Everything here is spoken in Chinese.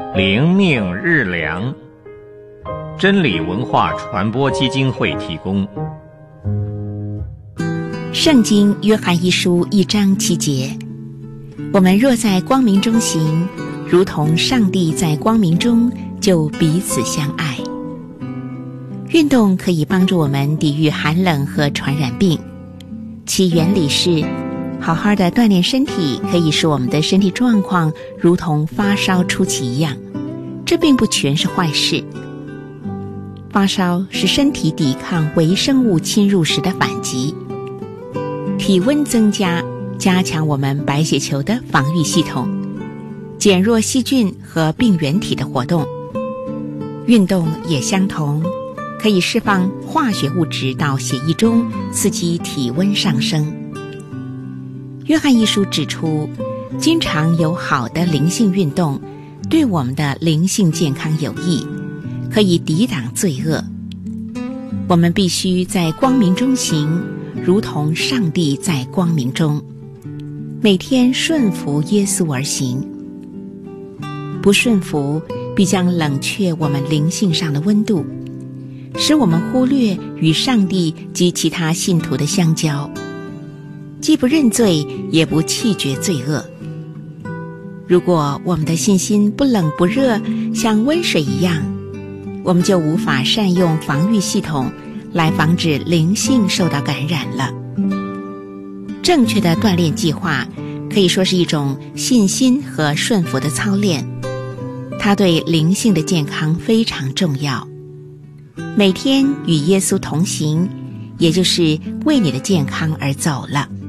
灵命日粮，真理文化传播基金会提供。 圣经约翰一书1章7节，我们若在光明中行，如同上帝在光明中，就彼此相爱。运动可以帮助我们抵御寒冷和传染病，其原理是好好的锻炼身体可以使我们的身体状况如同发烧初期一样，这并不全是坏事。发烧是身体抵抗微生物侵入时的反击，体温增加，加强我们白血球的防御系统，减弱细菌和病原体的活动。运动也相同，可以释放化学物质到血液中，刺激体温上升。约翰一书指出，经常有好的灵性运动对我们的灵性健康有益，可以抵挡罪恶。我们必须在光明中行，如同上帝在光明中，每天顺服耶稣而行。不顺服必将冷却我们灵性上的温度，使我们忽略与上帝及其他信徒的相交，既不认罪，也不弃绝罪恶。如果我们的信心不冷不热，像温水一样，我们就无法善用防御系统来防止灵性受到感染了。正确的锻炼计划可以说是一种信心和顺服的操练，它对灵性的健康非常重要。每天与耶稣同行，也就是为你的健康而走了。